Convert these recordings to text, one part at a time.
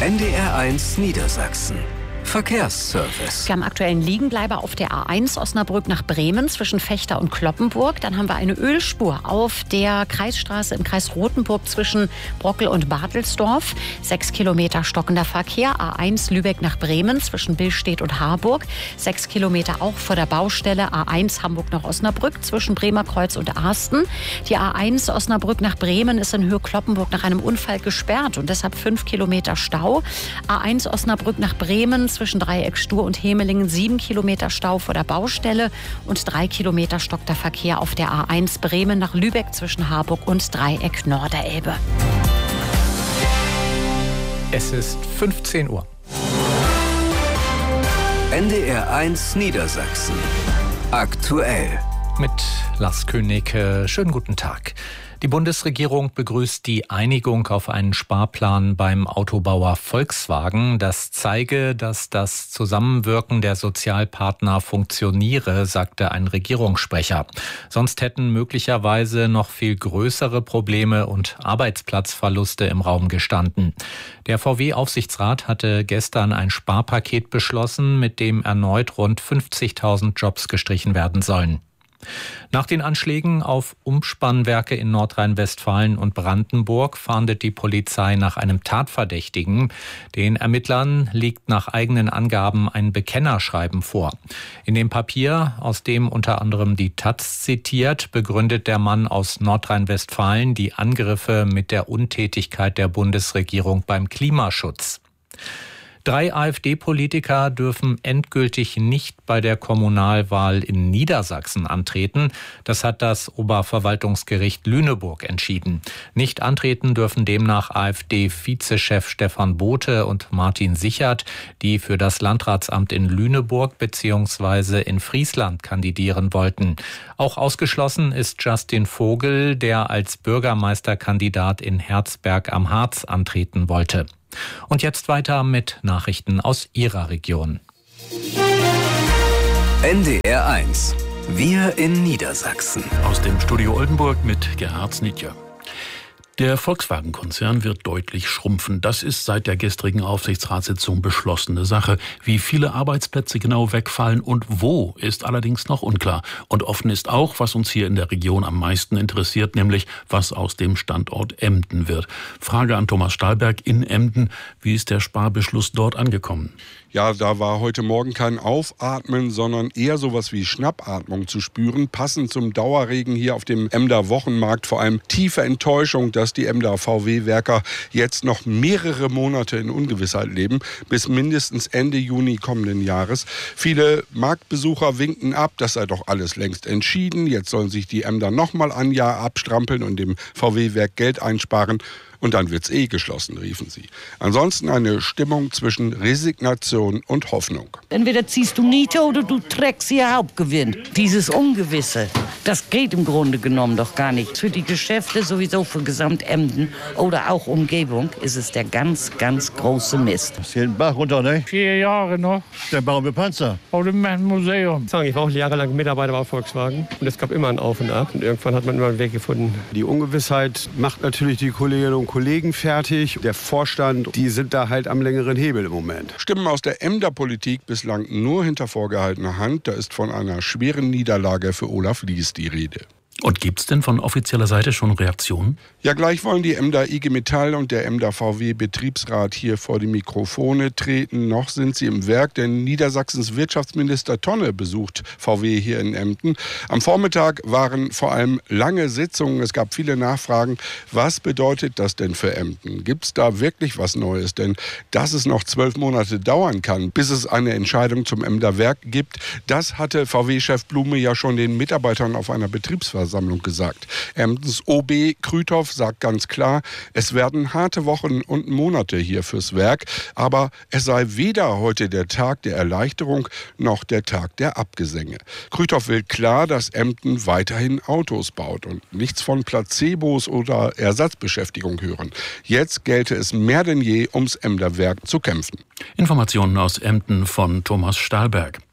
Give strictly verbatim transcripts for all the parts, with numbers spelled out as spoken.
N D R eins Niedersachsen. Verkehrsservice. Wir haben aktuell einen Liegenbleiber auf der A eins Osnabrück nach Bremen zwischen Vechta und Cloppenburg. Dann haben wir eine Ölspur auf der Kreisstraße im Kreis Rothenburg zwischen Brockel und Bartelsdorf. Sechs Kilometer stockender Verkehr. A eins Lübeck nach Bremen zwischen Billstedt und Harburg. Sechs Kilometer auch vor der Baustelle. A eins Hamburg nach Osnabrück zwischen Bremerkreuz und Arsten. Die A eins Osnabrück nach Bremen ist in Höhe Cloppenburg nach einem Unfall gesperrt und deshalb fünf Kilometer Stau. A eins Osnabrück nach Bremen zwischen Dreieck Stur und Hemelingen sieben Kilometer Stau vor der Baustelle und drei Kilometer stockter Verkehr auf der A eins Bremen nach Lübeck zwischen Harburg und Dreieck Norderelbe. Es ist fünfzehn Uhr. N D R eins Niedersachsen. Aktuell. Mit Lars König. Schönen guten Tag. Die Bundesregierung begrüßt die Einigung auf einen Sparplan beim Autobauer Volkswagen. Das zeige, dass das Zusammenwirken der Sozialpartner funktioniere, sagte ein Regierungssprecher. Sonst hätten möglicherweise noch viel größere Probleme und Arbeitsplatzverluste im Raum gestanden. Der V W-Aufsichtsrat hatte gestern ein Sparpaket beschlossen, mit dem erneut rund fünfzigtausend Jobs gestrichen werden sollen. Nach den Anschlägen auf Umspannwerke in Nordrhein-Westfalen und Brandenburg fahndet die Polizei nach einem Tatverdächtigen. Den Ermittlern liegt nach eigenen Angaben ein Bekennerschreiben vor. In dem Papier, aus dem unter anderem die Taz zitiert, begründet der Mann aus Nordrhein-Westfalen die Angriffe mit der Untätigkeit der Bundesregierung beim Klimaschutz. Drei AfD-Politiker dürfen endgültig nicht bei der Kommunalwahl in Niedersachsen antreten. Das hat das Oberverwaltungsgericht Lüneburg entschieden. Nicht antreten dürfen demnach AfD-Vizechef Stefan Bote und Martin Sichert, die für das Landratsamt in Lüneburg bzw. in Friesland kandidieren wollten. Auch ausgeschlossen ist Justin Vogel, der als Bürgermeisterkandidat in Herzberg am Harz antreten wollte. Und jetzt weiter mit Nachrichten aus Ihrer Region. N D R eins. Wir in Niedersachsen. Aus dem Studio Oldenburg mit Gerhard Snitje. Der Volkswagen-Konzern wird deutlich schrumpfen. Das ist seit der gestrigen Aufsichtsratssitzung beschlossene Sache. Wie viele Arbeitsplätze genau wegfallen und wo, ist allerdings noch unklar. Und offen ist auch, was uns hier in der Region am meisten interessiert, nämlich was aus dem Standort Emden wird. Frage an Thomas Stahlberg in Emden. Wie ist der Sparbeschluss dort angekommen? Ja, da war heute Morgen kein Aufatmen, sondern eher sowas wie Schnappatmung zu spüren. Passend zum Dauerregen hier auf dem Emder Wochenmarkt. Vor allem tiefe Enttäuschung, dass die Emder V W-Werker jetzt noch mehrere Monate in Ungewissheit leben, bis mindestens Ende Juni kommenden Jahres. Viele Marktbesucher winken ab, das sei doch alles längst entschieden. Jetzt sollen sich die Emder nochmal ein Jahr abstrampeln und dem V W-Werk Geld einsparen. Und dann wird's eh geschlossen, riefen sie. Ansonsten eine Stimmung zwischen Resignation und Hoffnung. Entweder ziehst du Niete oder du trägst ihr Hauptgewinn. Dieses Ungewisse, das geht im Grunde genommen doch gar nicht. Für die Geschäfte, sowieso für Gesamtemden oder auch Umgebung, ist es der ganz, ganz große Mist. Das geht den Bach runter, ne? Vier Jahre noch. Dann bauen wir Panzer. Oder ein Museum. Ich war auch jahrelang Mitarbeiter bei Volkswagen und es gab immer ein Auf und Ab. Und irgendwann hat man immer einen Weg gefunden. Die Ungewissheit macht natürlich die Kolleginnen und Kollegen fertig. Der Vorstand, die sind da halt am längeren Hebel im Moment. Stimmen aus der Emder Politik bislang nur hinter vorgehaltener Hand. Da ist von einer schweren Niederlage für Olaf Lies die Rede. Und gibt's denn von offizieller Seite schon Reaktionen? Ja, gleich wollen die Emder I G Metall und der Emder V W-Betriebsrat hier vor die Mikrofone treten. Noch sind sie im Werk, denn Niedersachsens Wirtschaftsminister Tonne besucht V W hier in Emden. Am Vormittag waren vor allem lange Sitzungen. Es gab viele Nachfragen. Was bedeutet das denn für Emden? Gibt's da wirklich was Neues? Denn dass es noch zwölf Monate dauern kann, bis es eine Entscheidung zum Emder Werk gibt, das hatte V W-Chef Blume ja schon den Mitarbeitern auf einer Betriebsversammlung gesagt. Emdens O B Krüthoff sagt ganz klar, es werden harte Wochen und Monate hier fürs Werk, aber es sei weder heute der Tag der Erleichterung noch der Tag der Abgesänge. Krüthoff will klar, dass Emden weiterhin Autos baut und nichts von Placebos oder Ersatzbeschäftigung hören. Jetzt gelte es mehr denn je, ums Emder Werk zu kämpfen. Informationen aus Emden von Thomas Stahlberg.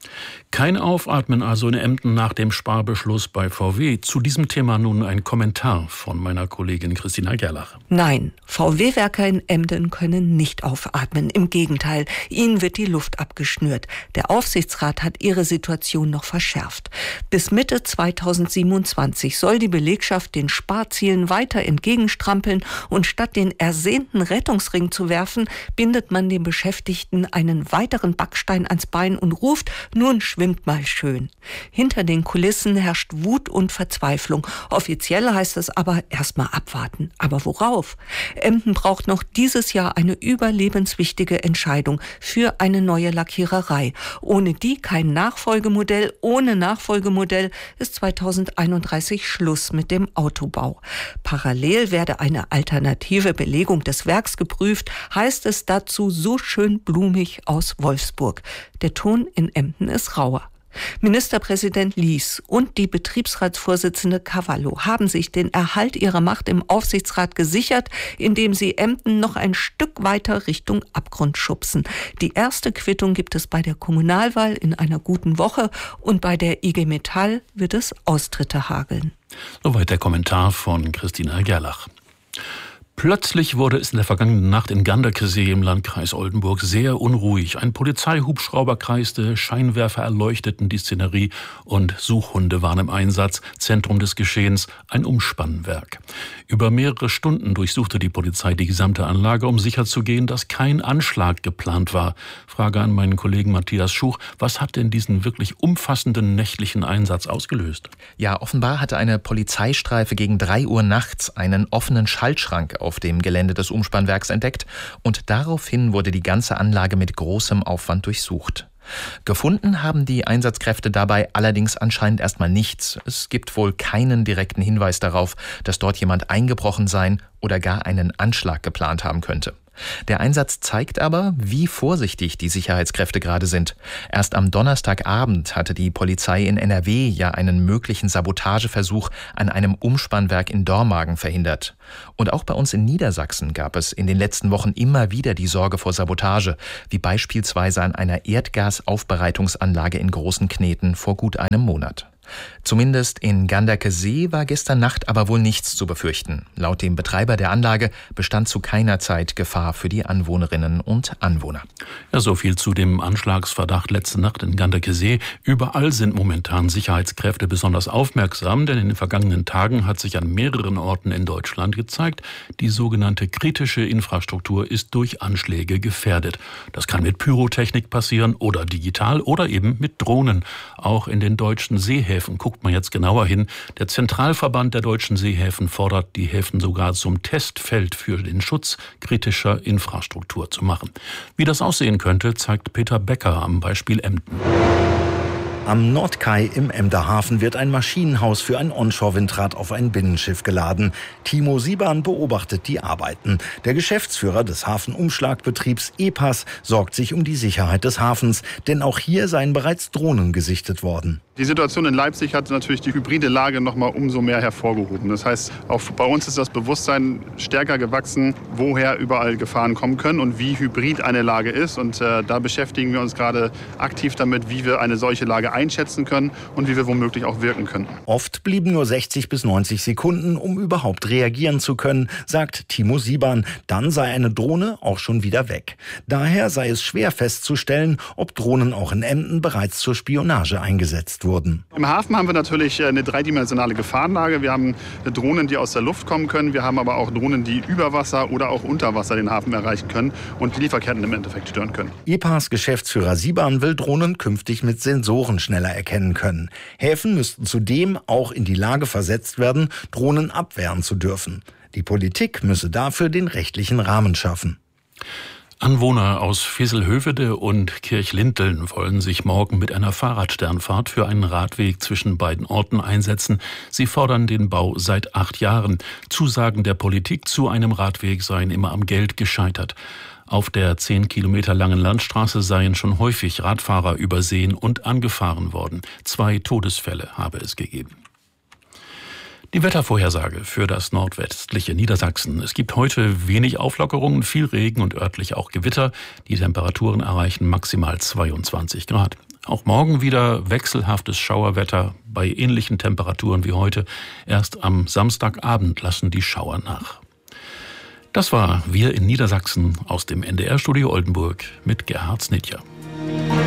Kein Aufatmen also in Emden nach dem Sparbeschluss bei V W. Zu diesem Thema nun ein Kommentar von meiner Kollegin Christina Gerlach. Nein, V W-Werker in Emden können nicht aufatmen. Im Gegenteil, ihnen wird die Luft abgeschnürt. Der Aufsichtsrat hat ihre Situation noch verschärft. Bis Mitte zweitausendsiebenundzwanzig soll die Belegschaft den Sparzielen weiter entgegenstrampeln und statt den ersehnten Rettungsring zu werfen, bindet man den Beschäftigten einen weiteren Backstein ans Bein und ruft, nun schwimmt mal schön. Hinter den Kulissen herrscht Wut und Verzweiflung. Offiziell heißt es aber erstmal abwarten. Aber worauf? Emden braucht noch dieses Jahr eine überlebenswichtige Entscheidung für eine neue Lackiererei. Ohne die kein Nachfolgemodell. Ohne Nachfolgemodell ist zweitausendeinunddreißig Schluss mit dem Autobau. Parallel werde eine alternative Belegung des Werks geprüft, heißt es dazu so schön blumig aus Wolfsburg. Der Ton in Emden ist rauer. Ministerpräsident Lies und die Betriebsratsvorsitzende Cavallo haben sich den Erhalt ihrer Macht im Aufsichtsrat gesichert, indem sie Emden noch ein Stück weiter Richtung Abgrund schubsen. Die erste Quittung gibt es bei der Kommunalwahl in einer guten Woche und bei der I G Metall wird es Austritte hageln. Soweit der Kommentar von Christina Gerlach. Plötzlich wurde es in der vergangenen Nacht in Ganderkesee im Landkreis Oldenburg sehr unruhig. Ein Polizeihubschrauber kreiste, Scheinwerfer erleuchteten die Szenerie und Suchhunde waren im Einsatz. Zentrum des Geschehens ein Umspannwerk. Über mehrere Stunden durchsuchte die Polizei die gesamte Anlage, um sicherzugehen, dass kein Anschlag geplant war. Frage an meinen Kollegen Matthias Schuch, was hat denn diesen wirklich umfassenden nächtlichen Einsatz ausgelöst? Ja, offenbar hatte eine Polizeistreife gegen drei Uhr nachts einen offenen Schaltschrank auf dem Gelände des Umspannwerks entdeckt und daraufhin wurde die ganze Anlage mit großem Aufwand durchsucht. Gefunden haben die Einsatzkräfte dabei allerdings anscheinend erstmal nichts. Es gibt wohl keinen direkten Hinweis darauf, dass dort jemand eingebrochen sein oder gar einen Anschlag geplant haben könnte. Der Einsatz zeigt aber, wie vorsichtig die Sicherheitskräfte gerade sind. Erst am Donnerstagabend hatte die Polizei in N R W ja einen möglichen Sabotageversuch an einem Umspannwerk in Dormagen verhindert. Und auch bei uns in Niedersachsen gab es in den letzten Wochen immer wieder die Sorge vor Sabotage, wie beispielsweise an einer Erdgasaufbereitungsanlage in Großenkneten vor gut einem Monat. Zumindest in Ganderkesee war gestern Nacht aber wohl nichts zu befürchten. Laut dem Betreiber der Anlage bestand zu keiner Zeit Gefahr für die Anwohnerinnen und Anwohner. Ja, so viel zu dem Anschlagsverdacht letzte Nacht in Ganderkesee. Überall sind momentan Sicherheitskräfte besonders aufmerksam, denn in den vergangenen Tagen hat sich an mehreren Orten in Deutschland gezeigt, die sogenannte kritische Infrastruktur ist durch Anschläge gefährdet. Das kann mit Pyrotechnik passieren oder digital oder eben mit Drohnen. Auch in den deutschen Seehäfen guckt man jetzt genauer hin. Der Zentralverband der deutschen Seehäfen fordert die Häfen sogar zum Testfeld für den Schutz kritischer Infrastruktur zu machen. Wie das aussehen könnte, zeigt Peter Becker am Beispiel Emden. Am Nordkai im Emder Hafen wird ein Maschinenhaus für ein Onshore-Windrad auf ein Binnenschiff geladen. Timo Sieban beobachtet die Arbeiten. Der Geschäftsführer des Hafenumschlagbetriebs E P A S sorgt sich um die Sicherheit des Hafens, denn auch hier seien bereits Drohnen gesichtet worden. Die Situation in Leipzig hat natürlich die hybride Lage noch mal umso mehr hervorgehoben. Das heißt, auch bei uns ist das Bewusstsein stärker gewachsen, woher überall Gefahren kommen können und wie hybrid eine Lage ist. Und äh, da beschäftigen wir uns gerade aktiv damit, wie wir eine solche Lage einschätzen können und wie wir womöglich auch wirken können. Oft blieben nur sechzig bis neunzig Sekunden, um überhaupt reagieren zu können, sagt Timo Sieban. Dann sei eine Drohne auch schon wieder weg. Daher sei es schwer festzustellen, ob Drohnen auch in Emden bereits zur Spionage eingesetzt wurden. Wurden. Im Hafen haben wir natürlich eine dreidimensionale Gefahrenlage. Wir haben Drohnen, die aus der Luft kommen können. Wir haben aber auch Drohnen, die über Wasser oder auch unter Wasser den Hafen erreichen können und die Lieferketten im Endeffekt stören können. E P A S-Geschäftsführer Sieban will Drohnen künftig mit Sensoren schneller erkennen können. Häfen müssten zudem auch in die Lage versetzt werden, Drohnen abwehren zu dürfen. Die Politik müsse dafür den rechtlichen Rahmen schaffen. Anwohner aus Veselhövede und Kirchlinteln wollen sich morgen mit einer Fahrradsternfahrt für einen Radweg zwischen beiden Orten einsetzen. Sie fordern den Bau seit acht Jahren. Zusagen der Politik zu einem Radweg seien immer am Geld gescheitert. Auf der zehn Kilometer langen Landstraße seien schon häufig Radfahrer übersehen und angefahren worden. Zwei Todesfälle habe es gegeben. Die Wettervorhersage für das nordwestliche Niedersachsen. Es gibt heute wenig Auflockerungen, viel Regen und örtlich auch Gewitter. Die Temperaturen erreichen maximal zweiundzwanzig Grad. Auch morgen wieder wechselhaftes Schauerwetter bei ähnlichen Temperaturen wie heute. Erst am Samstagabend lassen die Schauer nach. Das war Wir in Niedersachsen aus dem N D R-Studio Oldenburg mit Gerhard Snitger.